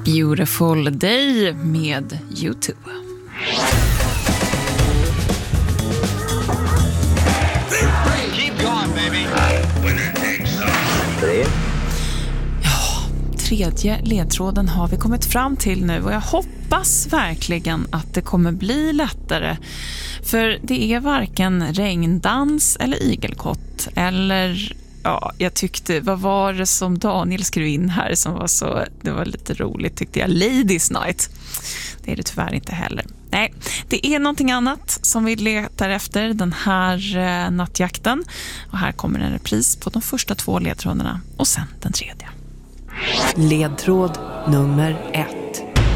Beautiful Day med U2. Keep going, baby. Ja, tredje ledtråden har vi kommit fram till nu och jag hoppas verkligen att det kommer bli lättare. För det är varken regndans eller igelkott eller... Ja, jag tyckte, vad var det som Daniel skrev in här som var så, det var lite roligt tyckte jag, Ladies Night. Det är det tyvärr inte heller. Nej, det är någonting annat som vi letar efter den här nattjakten. Och här kommer en repris på de första 2 ledtrådarna och sen den tredje. Ledtråd nummer 1.